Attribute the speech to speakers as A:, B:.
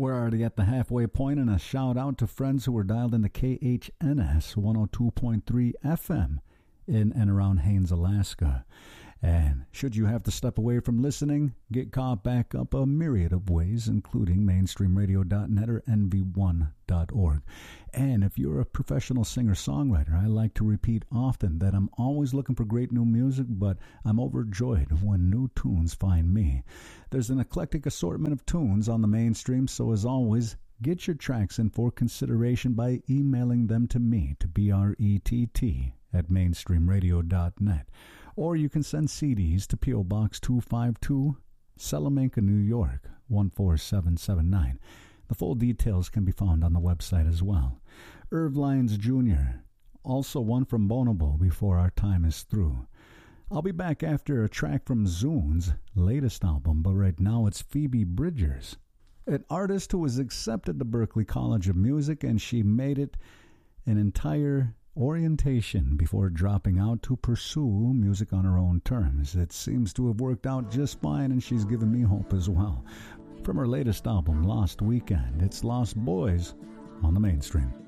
A: We're already at the halfway point, and a shout out to friends who were dialed into KHNS 102.3 FM in and around Haines, Alaska. And should you have to step away from listening, get caught back up a myriad of ways, including mainstreamradio.net or nv1.org. And if you're a professional singer-songwriter, I like to repeat often that I'm always looking for great new music, but I'm overjoyed when new tunes find me. There's an eclectic assortment of tunes on the mainstream, so as always, get your tracks in for consideration by emailing them to me, to brett@mainstreamradio.net. Or you can send CDs to P.O. Box 252, Salamanca, New York, 14779. The full details can be found on the website as well. Irv Lyons Jr., also one from Bonobo before our time is through. I'll be back after a track from Zune's latest album, but right now it's Phoebe Bridgers, an artist who was accepted to Berklee College of Music, and she made it an entire orientation before dropping out to pursue music on her own terms. It seems to have worked out just fine, and she's given me hope as well. From her latest album, Lost Weekend, it's Lost Boys on the Mainstream.